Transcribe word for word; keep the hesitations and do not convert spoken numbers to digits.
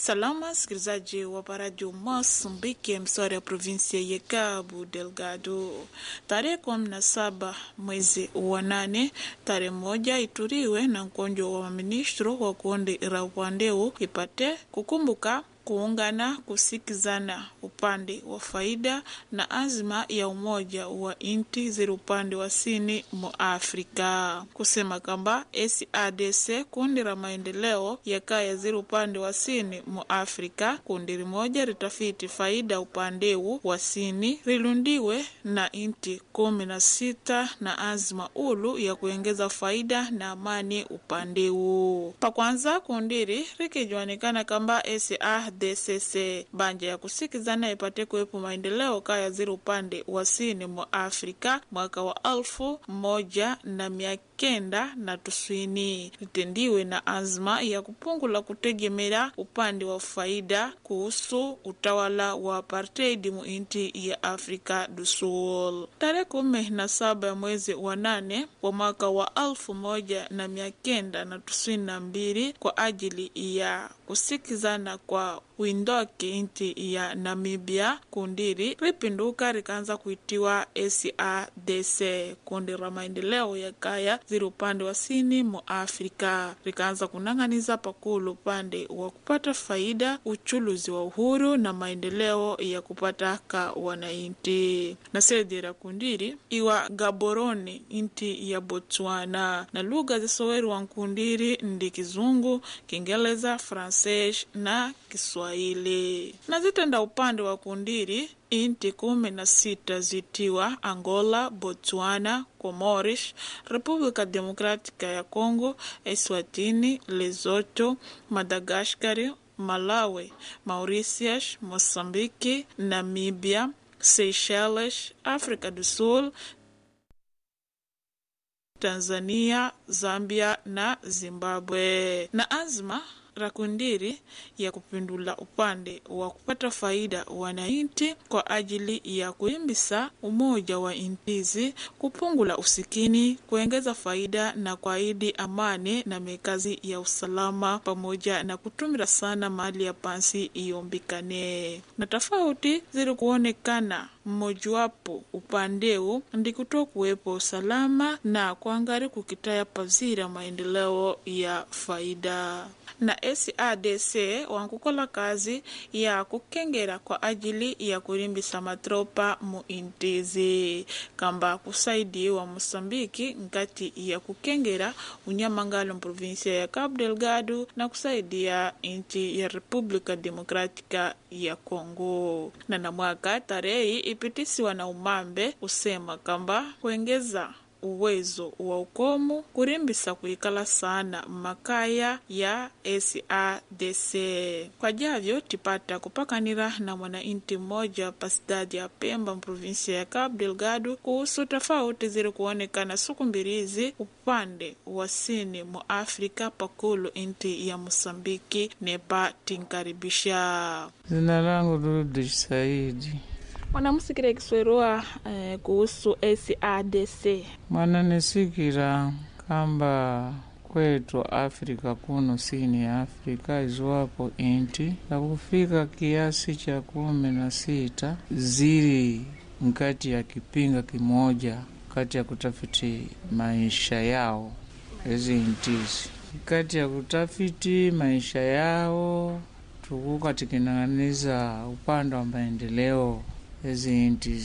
Salama sikilizaji wa Radio Mozambique, mswari ya provinsia ya Cabo Delgado. Tarehe kumi na saba mwezi wa nane, tarehe moja ituriwe na nkonjo wa ministro wa kuonde Rawandeu ipate kukumbuka kuungana kusikizana upande wa faida na azma ya umoja wa inti ziri upande wa sini mu Afrika. Kusema kamba S A D C kundi la maendeleo ya kaya ziri upande wa sini mu Afrika, kundi moja ritafiti faida upande wa sini rilundiwe na inti kumi na sita na azma ulu ya kuongeza faida na amani upande u. Pa kwanza kundiri rikijuanikana kamba S A D C banja ya kusikizana ipate kuwepo maendeleo kaya ziri upande wa sini mu Afrika mwaka wa alfu moja na mia kenda na tuswini ritendiwe na azma ya kupungula kutegemera upande wa faida kuhusu utawala wa apartheid mu inti ya Afrika du Sul. Tarehe kumi na saba mwezi wa nane wa mwaka wa alfu moja na mia kenda na tuswini na mbili kwa ajili ya kusikizana kwa windoki inti ya Namibia, kundiri ripinduka rikaanza kuitiwa S A D C, kundi la maendeleo ya kaya ziri upande wa sini mu Afrika. Rikaanza kunanganiza pakulu upande wa kupata faida, uchuluzi wa uhuru na maendeleo ya kupata ka wanainti. Na sedira kundiri iwa Gaborone inti ya Botswana, na lugha zisoweri wa kundiri ndi Kizungu, Kiingereza, Fransese na Kiswahili. Na zitenda upande wa kundiri inti kumi na sita zitiwa Angola, Botswana, Comores, Republika Demokratika ya Kongo, Eswatini, Lesotho, Madagascar, Malawi, Mauritius, Mozambiki, Namibia, Seychelles, Afrika du Sul, Tanzania, Zambia na Zimbabwe. Na azma rakundiri ya kupindula upande wa kupata faida wanainti kwa ajili ya kuimbisa umoja wa intizi, kupungula usikini, kuongeza faida na kwaidi amani na mekazi ya usalama, pamoja na kutumira sana mali ya pansi iombikane. Na tofauti ziri kuonekana mmojawapo upandeu ndi kutokuwepo usalama na kuangari kukitaya pazira maendeleo ya faida. Na S A D C wankukola kazi ya kukengera kwa ajili ya kurimbisa matropa mu intizi, kamba kusaidi wa Mozambiki ngati ya kukengera unyamangalo provinsia ya Cabo Delgado na kusaidia inti ya Republika Demokratika ya Kongo. Na na mwaka tarehi ipitisiwa na umambe usema kamba kuengeza uwezo wa ukomu kurimbisa kuikala sana makaya ya S A D C. Kwa javyo tipata kupakanira na mwana inti moja pasidadi ya Pemba provinsia ya Cabo Delgado kuhusu tofauti ziri kuonekana suku mbirizi upande wa sini mu Afrika pakulu inti ya Mozambiki nepa tinkaribisha. Zina langu Rudi Saidi. Mwana musikira kiswerua eh, kuhusu S A D C. Mwana nisikira kamba kwetu Afrika kuno sini ya Afrika izuwapo inti na kufika kiasi cha kumi na sita ziri mkati ya kipinga kimoja kati ya kutafiti maisha yao ezi intizi. Kati ya kutafiti maisha yao tukuka tikinanganiza upande wa maendeleo ezi inti